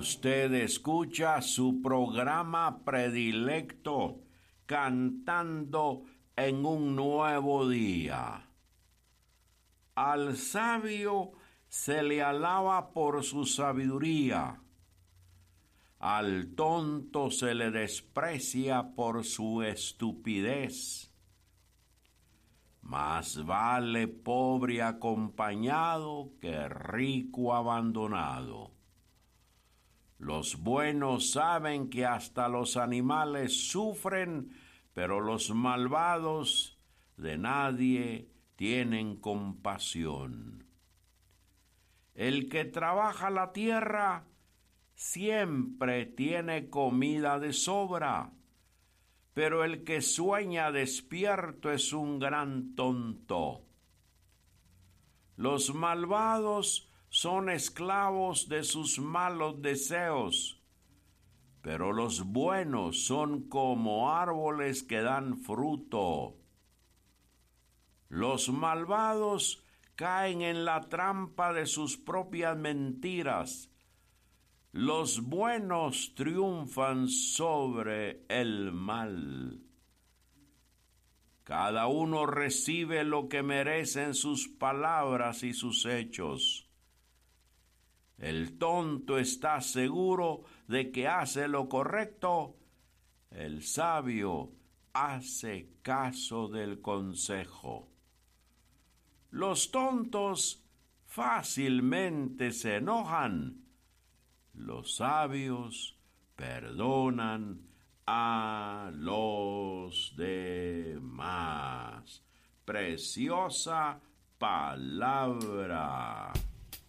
Usted escucha su programa predilecto, Cantando en un Nuevo Día. Al sabio se le alaba por su sabiduría, al tonto se le desprecia por su estupidez. Más vale pobre acompañado que rico abandonado. Los buenos saben que hasta los animales sufren, pero los malvados de nadie tienen compasión. El que trabaja la tierra siempre tiene comida de sobra, pero el que sueña despierto es un gran tonto. Los malvados son esclavos de sus malos deseos, pero los buenos son como árboles que dan fruto. Los malvados caen en la trampa de sus propias mentiras. Los buenos triunfan sobre el mal. Cada uno recibe lo que merecen sus palabras y sus hechos. El tonto está seguro de que hace lo correcto. El sabio hace caso del consejo. Los tontos fácilmente se enojan. Los sabios perdonan a los demás. Preciosa palabra.